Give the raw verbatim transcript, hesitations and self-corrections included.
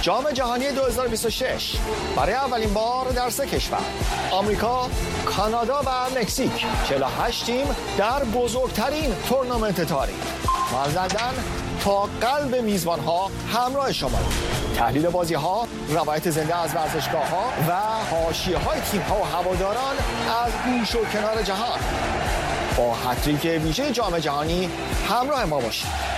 جام جهانی دو هزار و بیست و شش برای اولین بار در سه کشور آمریکا، کانادا و مکزیک چهل و هشت تیم در بزرگترین تورنمنت تاریخ مازندران تا قلب میزبانها همراه شما. تحلیل بازی ها، روایت زنده از ورزشگاه ها و حاشیه های تیم ها و هواداران از گوش و کنار جهان. با هتریک ویژه جام جهانی همراه ما باشید.